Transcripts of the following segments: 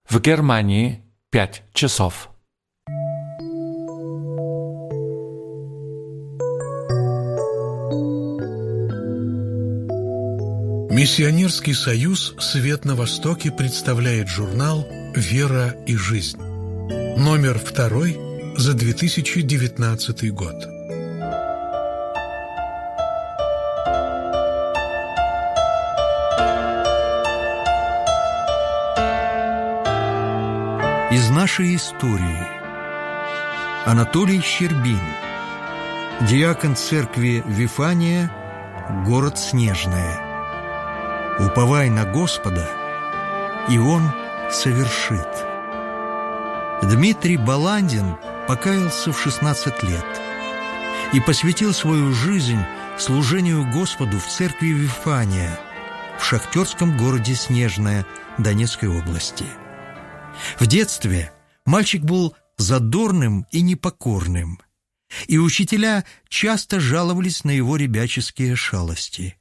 В Германии 5 часов. Миссионерский союз «Свет на Востоке» представляет журнал «Вера и жизнь». Номер 2 за 2019 год. Из нашей истории. Анатолий Щербин, диакон церкви Вифания, город Снежное. Уповай на Господа, и Он совершит. Дмитрий Баландин покаялся в 16 лет и посвятил свою жизнь служению Господу в церкви Вифания в шахтерском городе Снежное Донецкой области. В детстве мальчик был задорным и непокорным, и учителя часто жаловались на его ребяческие шалости.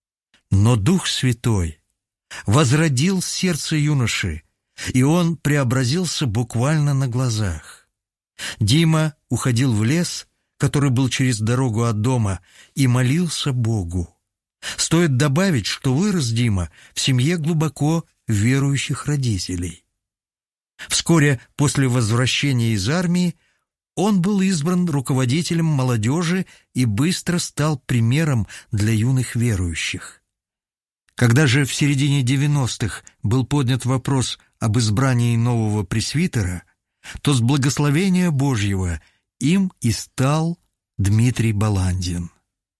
Но Дух Святой возродил сердце юноши, и он преобразился буквально на глазах. Дима уходил в лес, который был через дорогу от дома, и молился Богу. Стоит добавить, что вырос Дима в семье глубоко верующих родителей. Вскоре после возвращения из армии он был избран руководителем молодежи и быстро стал примером для юных верующих. Когда же в середине 90-х был поднят вопрос об избрании нового пресвитера, то с благословения Божьего им и стал Дмитрий Баландин.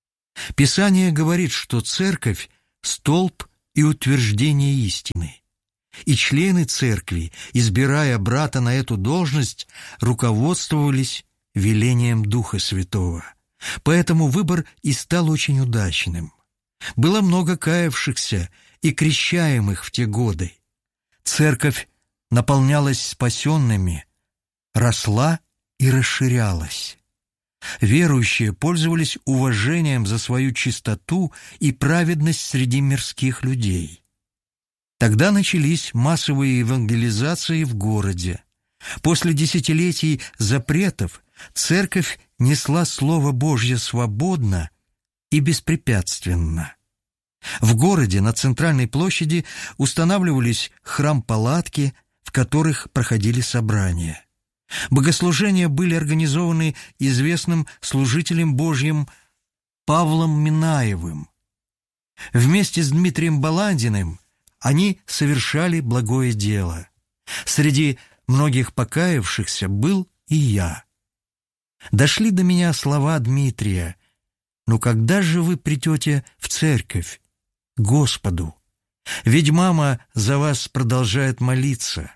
Писание говорит, что церковь – столб и утверждение истины. И члены церкви, избирая брата на эту должность, руководствовались велением Духа Святого. Поэтому выбор и стал очень удачным. Было много каявшихся и крещаемых в те годы. Церковь наполнялась спасенными, росла и расширялась. Верующие пользовались уважением за свою чистоту и праведность среди мирских людей. Тогда начались массовые евангелизации в городе. После десятилетий запретов церковь несла Слово Божье свободно и беспрепятственно. В городе на центральной площади устанавливались храм-палатки, в которых проходили собрания. Богослужения были организованы известным служителем Божьим Павлом Минаевым. Вместе с Дмитрием Баландиным они совершали благое дело. Среди многих покаявшихся был и я. Дошли до меня слова Дмитрия: «Ну когда же вы придете в церковь, Господу? Ведь мама за вас продолжает молиться».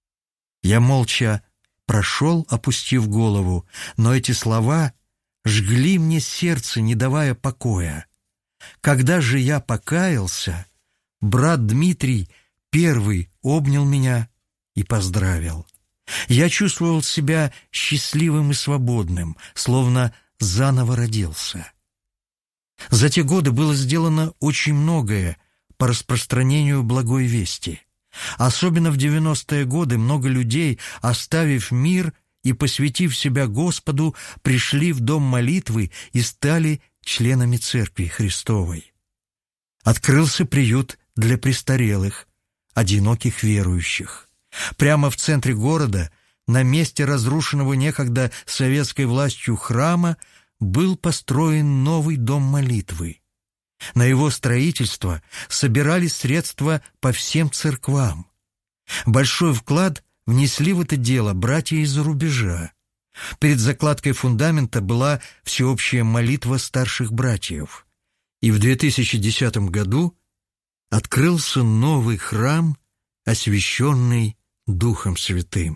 Я молча прошел, опустив голову, но эти слова жгли мне сердце, не давая покоя. Когда же я покаялся, брат Дмитрий первый обнял меня и поздравил. Я чувствовал себя счастливым и свободным, словно заново родился. За те годы было сделано очень многое по распространению благой вести. Особенно в 90-е годы много людей, оставив мир и посвятив себя Господу, пришли в дом молитвы и стали членами Церкви Христовой. Открылся приют для престарелых, одиноких верующих. Прямо в центре города, на месте разрушенного некогда советской властью храма, был построен новый дом молитвы. На его строительство собирались средства по всем церквам. Большой вклад внесли в это дело братья из-за рубежа. Перед закладкой фундамента была всеобщая молитва старших братьев. И в 2010 году открылся новый храм, освященный Духом Святым.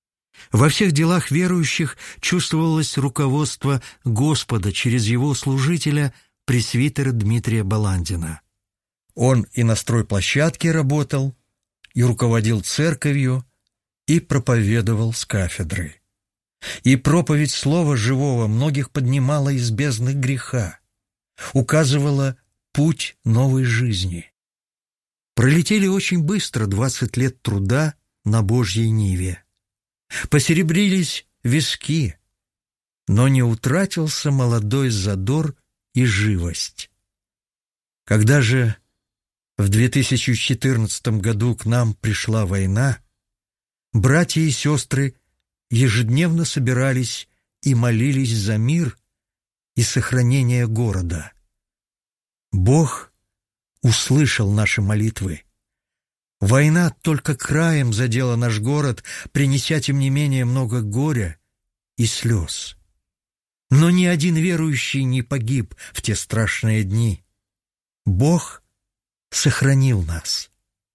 Во всех делах верующих чувствовалось руководство Господа через его служителя, пресвитера Дмитрия Баландина. Он и на стройплощадке работал, и руководил церковью, и проповедовал с кафедры. И проповедь Слова Живого многих поднимала из бездны греха, указывала путь новой жизни. Пролетели очень быстро 20 лет труда на Божьей ниве. Посеребрились виски, но не утратился молодой задор и живость. Когда же в 2014 году к нам пришла война, братья и сестры ежедневно собирались и молились за мир и сохранение города. Бог услышал наши молитвы. Война только краем задела наш город, принеся, тем не менее, много горя и слез. Но ни один верующий не погиб в те страшные дни. Бог сохранил нас.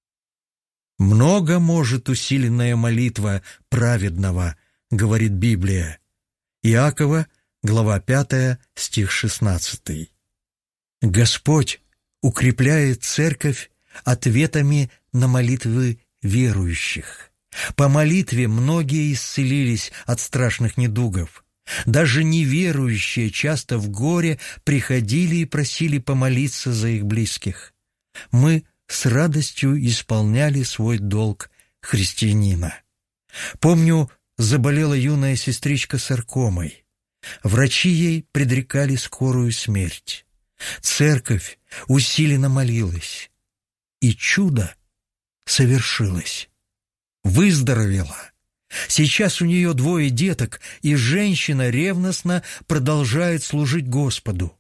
«Много может усиленная молитва праведного», — говорит Библия. Иакова, глава 5, стих 16. Господь укрепляет церковь ответами на молитвы верующих. По молитве многие исцелились от страшных недугов. Даже неверующие часто в горе приходили и просили помолиться за их близких. Мы с радостью исполняли свой долг христианина. Помню, заболела юная сестричка саркомой. Врачи ей предрекали скорую смерть. Церковь усиленно молилась, и чудо совершилось. Выздоровела. Сейчас у нее 2 деток, и женщина ревностно продолжает служить Господу.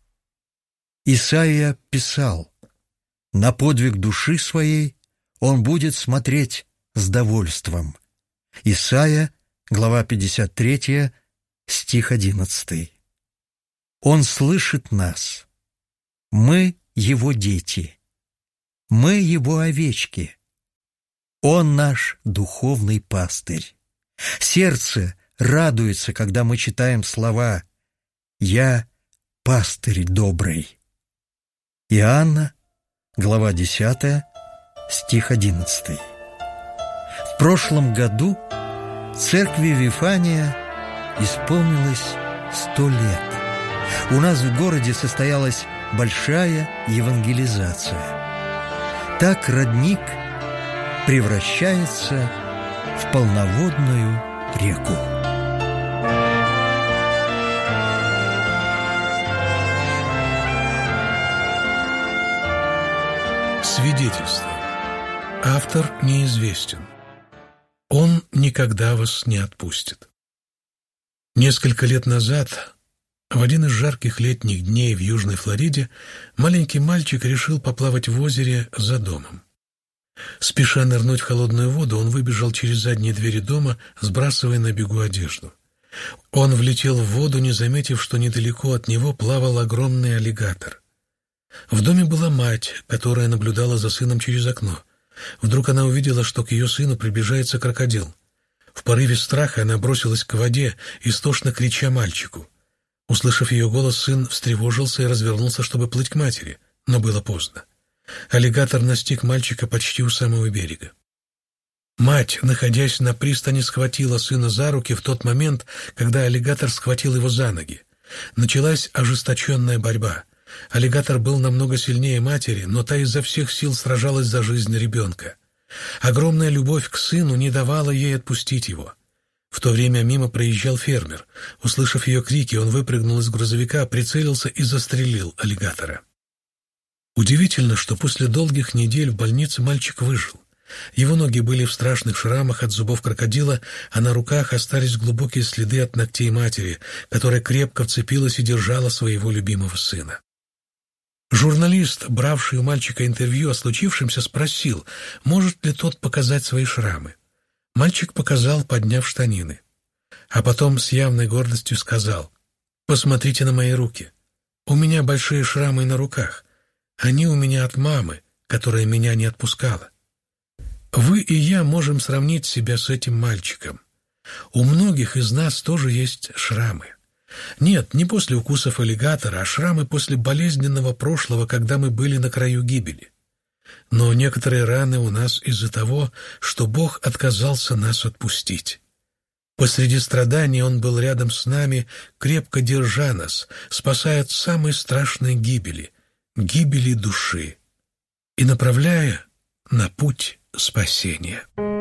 Исаия писал: «На подвиг души своей он будет смотреть с довольством». Исаия, глава 53, стих 11. Он слышит нас. Мы его дети. Мы его овечки. Он наш духовный пастырь. Сердце радуется, когда мы читаем слова «Я пастырь добрый». Иоанна, глава 10, стих 11. В прошлом году церкви Вифания исполнилось 100 лет. У нас в городе состоялась большая евангелизация. Так родник превращается в полноводную реку. Свидетельство. Автор неизвестен. Он никогда вас не отпустит. Несколько лет назад, в один из жарких летних дней в Южной Флориде, маленький мальчик решил поплавать в озере за домом. Спеша нырнуть в холодную воду, он выбежал через задние двери дома, сбрасывая на бегу одежду. Он влетел в воду, не заметив, что недалеко от него плавал огромный аллигатор. В доме была мать, которая наблюдала за сыном через окно. Вдруг она увидела, что к ее сыну приближается крокодил. В порыве страха она бросилась к воде, истошно крича мальчику. Услышав ее голос, сын встревожился и развернулся, чтобы плыть к матери, но было поздно. Аллигатор настиг мальчика почти у самого берега. Мать, находясь на пристани, схватила сына за руки в тот момент, когда аллигатор схватил его за ноги. Началась ожесточенная борьба. Аллигатор был намного сильнее матери, но та изо всех сил сражалась за жизнь ребенка. Огромная любовь к сыну не давала ей отпустить его. В то время мимо проезжал фермер. Услышав ее крики, он выпрыгнул из грузовика, прицелился и застрелил аллигатора. Удивительно, что после долгих недель в больнице мальчик выжил. Его ноги были в страшных шрамах от зубов крокодила, а на руках остались глубокие следы от ногтей матери, которая крепко вцепилась и держала своего любимого сына. Журналист, бравший у мальчика интервью о случившемся, спросил, может ли тот показать свои шрамы. Мальчик показал, подняв штанины. А потом с явной гордостью сказал: «Посмотрите на мои руки. У меня большие шрамы на руках. Они у меня от мамы, которая меня не отпускала». Вы и я можем сравнить себя с этим мальчиком. У многих из нас тоже есть шрамы. Нет, не после укусов аллигатора, а шрамы после болезненного прошлого, когда мы были на краю гибели. Но некоторые раны у нас из-за того, что Бог отказался нас отпустить. Посреди страданий Он был рядом с нами, крепко держа нас, спасая от самой страшной гибели — гибели души, и направляя на путь спасения.